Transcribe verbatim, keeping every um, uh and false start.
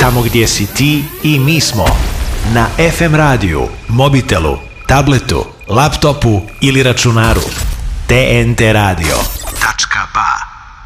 tamo gdje si ti i mi smo. Na ef em radiju, mobitelu, tabletu, laptopu ili računaru. te en te radio tačka